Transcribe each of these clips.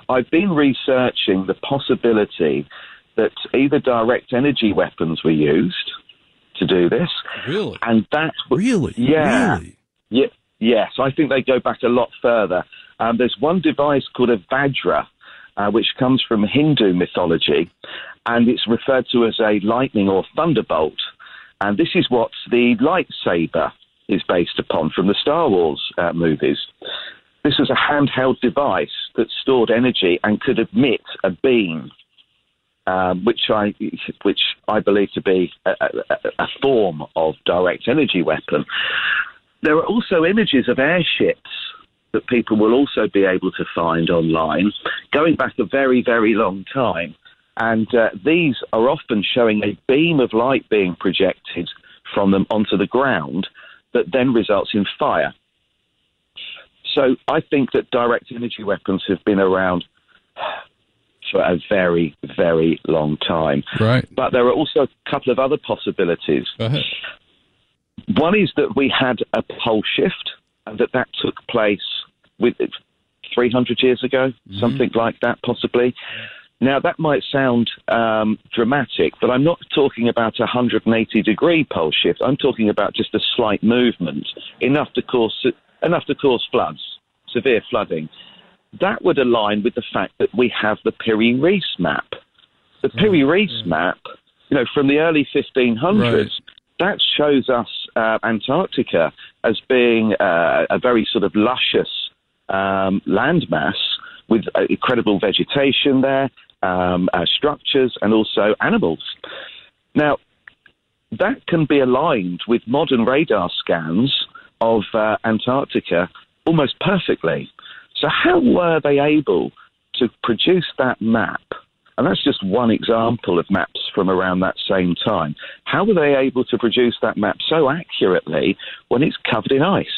I've been researching the possibility that either direct energy weapons were used to do this. Really? And that... Really? Yeah. Really? Yeah. Yes, I think they go back a lot further. There's one device called a Vajra, which comes from Hindu mythology, and it's referred to as a lightning or thunderbolt. And this is what the lightsaber is based upon from the Star Wars movies. This was a handheld device that stored energy and could emit a beam, which I believe to be a form of direct energy weapon. There are also images of airships that people will also be able to find online, going back a very, very long time. And these are often showing a beam of light being projected from them onto the ground that then results in fire. So I think that direct energy weapons have been around for a very, very long time. Right. But there are also a couple of other possibilities. Go ahead. One is that we had a pole shift, and that took place with 300 years ago, something like that, possibly. Now, that might sound dramatic, but I'm not talking about a 180-degree pole shift. I'm talking about just a slight movement, enough to cause floods, severe flooding. That would align with the fact that we have the Piri-Reis map. The Piri-Reis map, from the early 1500s, that shows us Antarctica as being a very sort of luscious landmass with incredible vegetation there, structures, and also animals. Now, that can be aligned with modern radar scans of Antarctica almost perfectly. So how were they able to produce that map? And that's just one example of maps from around that same time. How were they able to produce that map so accurately when it's covered in ice?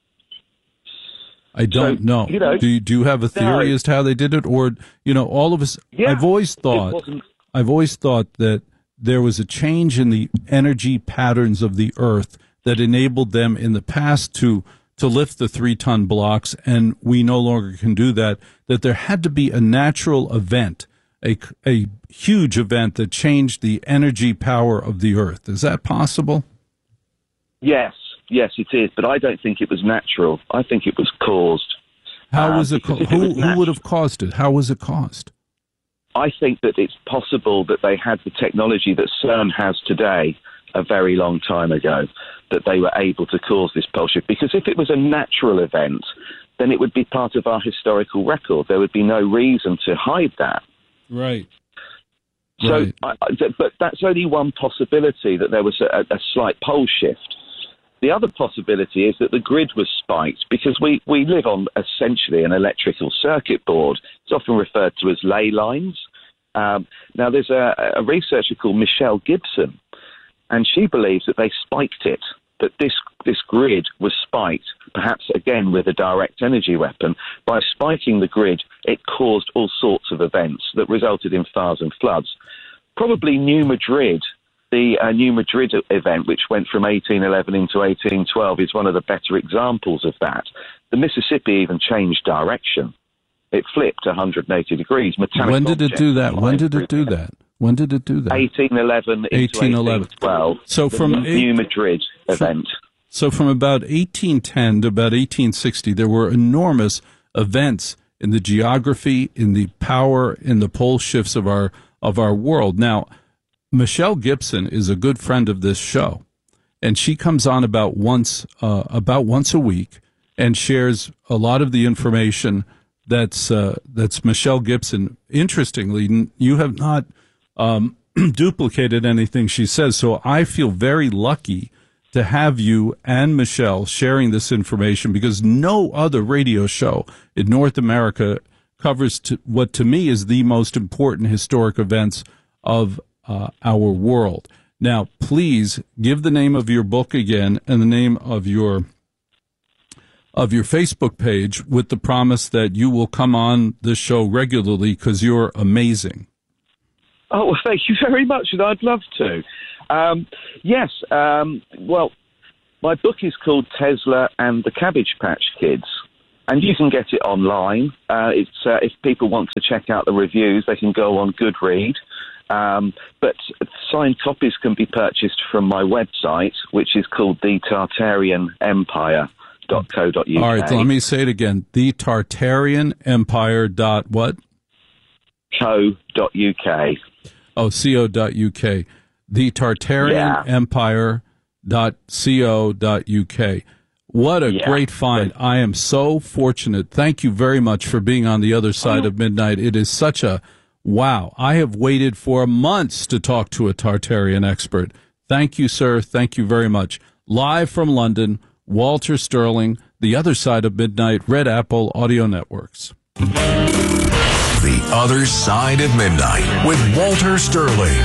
I don't know. Do you have a theory as to how they did it? Or, all of us, I've always thought that there was a change in the energy patterns of the Earth that enabled them in the past to lift the 3-ton blocks, and we no longer can do that, that there had to be a natural event, a huge event that changed the energy power of the Earth. Is that possible? Yes, it is, but I don't think it was natural. I think it was caused. How was it caused? Who would have caused it? How was it caused? I think that it's possible that they had the technology that CERN has today a very long time ago, that they were able to cause this pole shift. Because if it was a natural event, then it would be part of our historical record. There would be no reason to hide that. Right. So, but that's only one possibility, that there was a slight pole shift. The other possibility is that the grid was spiked, because we live on essentially an electrical circuit board. It's often referred to as ley lines. Now, there's a researcher called Michelle Gibson, and she believes that they spiked it, that this grid was spiked, perhaps again with a direct energy weapon. By spiking the grid, it caused all sorts of events that resulted in fires and floods. Probably New Madrid, the New Madrid event, which went from 1811 into 1812, is one of the better examples of that. The Mississippi even changed direction. It flipped 180 degrees. When did it do that? 1811 into 1812. So from the New Madrid event. So from about 1810 to about 1860, there were enormous events in the geography, in the power, in the pole shifts of our world. Now, Michelle Gibson is a good friend of this show, and she comes on about once a week and shares a lot of the information that's Michelle Gibson. Interestingly, you have not duplicated anything she says, so I feel very lucky to have you and Michelle sharing this information, because no other radio show in North America covers what to me is the most important historic events of our world. Now, please give the name of your book again and the name of your Facebook page, with the promise that you will come on the show regularly, because you're amazing. Oh, well, thank you very much, and I'd love to. Yes, well, my book is called Tesla and the Cabbage Patch Kids, And you can get it online. If people want to check out the reviews, they can go on Goodread. But signed copies can be purchased from my website, which is called thetartarianempire.co.uk. All right, let me say it again. thetartarianempire.what? .co.uk. Oh, co.uk. thetartarianempire.co.uk. What a great find. I am so fortunate. Thank you very much for being on the other side of midnight. It is such a wow. I have waited for months to talk to a Tartarian expert. Thank you, sir. Thank you very much. Live from London, Walter Sterling, the other side of midnight, Red Apple Audio Networks. The Other Side of Midnight with Walter Sterling.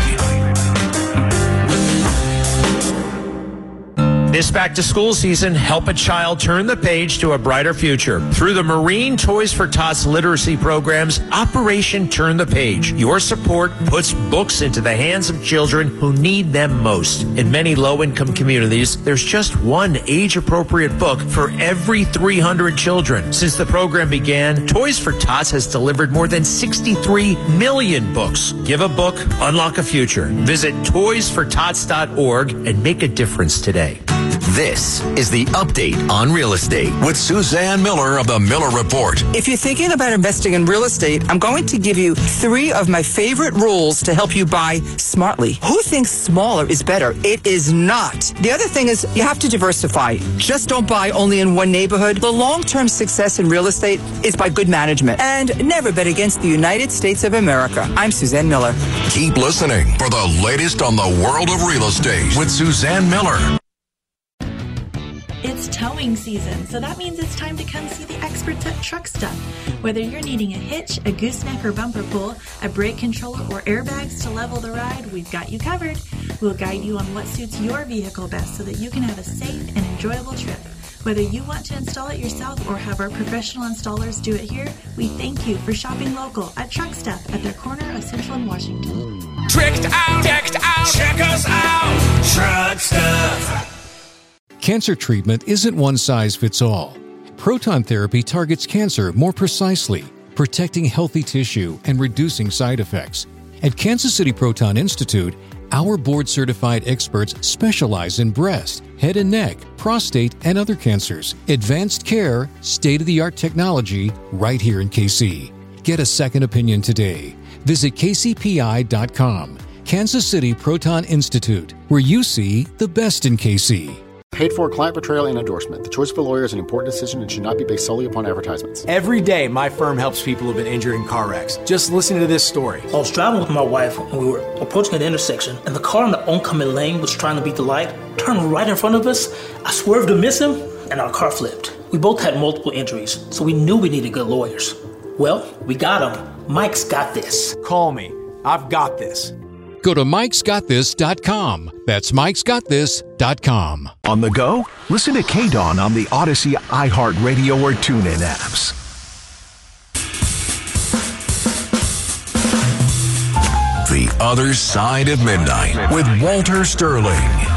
This back-to-school season, help a child turn the page to a brighter future. Through the Marine Toys for Tots literacy programs, Operation Turn the Page. Your support puts books into the hands of children who need them most. In many low-income communities, there's just one age-appropriate book for every 300 children. Since the program began, Toys for Tots has delivered more than 63 million books. Give a book, unlock a future. Visit toysfortots.org and make a difference today. This is the Update on Real Estate with Suzanne Miller of the Miller Report. If you're thinking about investing in real estate, I'm going to give you 3 of my favorite rules to help you buy smartly. Who thinks smaller is better? It is not. The other thing is you have to diversify. Just don't buy only in one neighborhood. The long-term success in real estate is by good management. And never bet against the United States of America. I'm Suzanne Miller. Keep listening for the latest on the world of real estate with Suzanne Miller. It's towing season, so that means it's time to come see the experts at Truck Stuff. Whether you're needing a hitch, a gooseneck or bumper pull, a brake controller, or airbags to level the ride, we've got you covered. We'll guide you on what suits your vehicle best so that you can have a safe and enjoyable trip. Whether you want to install it yourself or have our professional installers do it here, we thank you for shopping local at Truck Stuff at their corner of Central and Washington. Tricked out, decked out, check us out, Truck Stuff. Cancer treatment isn't one size fits all. Proton therapy targets cancer more precisely, protecting healthy tissue and reducing side effects. At Kansas City Proton Institute, our board-certified experts specialize in breast, head and neck, prostate, and other cancers. Advanced care, state-of-the-art technology, right here in KC. Get a second opinion today. Visit kcpi.com. Kansas City Proton Institute, where you see the best in KC. Paid for client betrayal and endorsement. The choice of a lawyer is an important decision and should not be based solely upon advertisements. Every day, my firm helps people who've been injured in car wrecks. Just listen to this story. I was driving with my wife and we were approaching an intersection, and the car in the oncoming lane was trying to beat the light, turned right in front of us. I swerved to miss him, and our car flipped. We both had multiple injuries, so we knew we needed good lawyers. Well, we got him. Mike's got this. Call me. I've got this. Go to mikesgotthis.com. That's mikesgotthis.com. On the go? Listen to KDAWN on the Odyssey, iHeartRadio, or TuneIn apps. The Other Side of Midnight with Walter Sterling.